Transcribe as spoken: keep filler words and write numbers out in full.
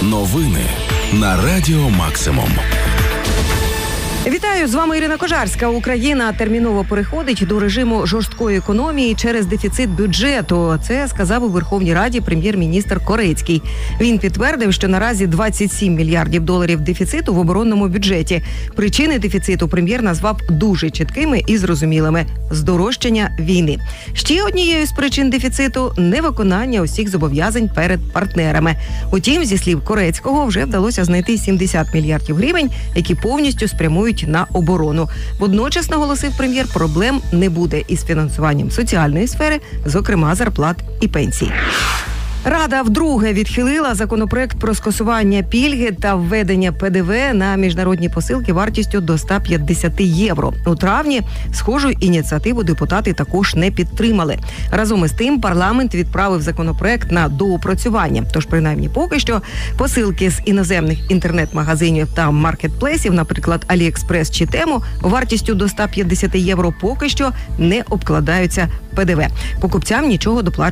Новини на Радіо Максимум. Вітаю, з вами Ірина Кожарська. Україна терміново переходить до режиму жорсткої економії через дефіцит бюджету. Це сказав у Верховній Раді прем'єр-міністр Корецький. Він підтвердив, що наразі двадцять сім мільярдів доларів дефіциту в оборонному бюджеті. Причини дефіциту прем'єр назвав дуже чіткими і зрозумілими – здорожчання війни. Ще однією з причин дефіциту – невиконання усіх зобов'язань перед партнерами. Утім, зі слів Корецького, вже вдалося знайти сімдесят мільярдів гривень, які повністю спрямують на оборону. Водночас, наголосив прем'єр, проблем не буде із фінансуванням соціальної сфери, зокрема зарплат і пенсій. Рада вдруге відхилила законопроект про скасування пільги та введення Пе Де Ве на міжнародні посилки вартістю до ста п'ятдесят євро. У травні схожу ініціативу депутати також не підтримали. Разом із тим парламент відправив законопроект на доопрацювання. Тож, принаймні, поки що посилки з іноземних інтернет-магазинів та маркетплейсів, наприклад, Аліекспрес чи Тему, вартістю до ста п'ятдесят євро поки що не обкладаються Пе Де Ве. Покупцям нічого доплачувати